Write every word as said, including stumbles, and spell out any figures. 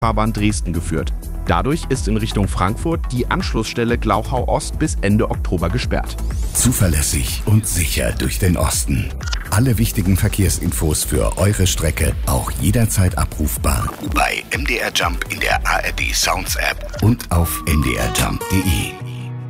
Fahrbahn Dresden geführt. Dadurch ist in Richtung Frankfurt die Anschlussstelle Glauchau Ost bis Ende Oktober gesperrt. Zuverlässig und sicher durch den Osten. Alle wichtigen Verkehrsinfos für eure Strecke auch jederzeit abrufbar bei M D R Jump in der A R D Sounds App und auf m d r jump punkt d e.